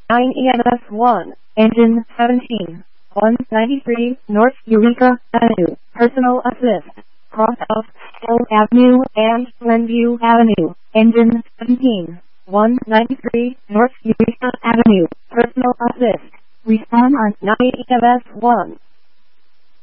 9 EMS 1, engine 17, 193 North Eureka Avenue, personal assist, cross out Still Avenue and Glenview Avenue, engine 17, 193 North Eureka Avenue, personal assist, respond on 9 EMS 1.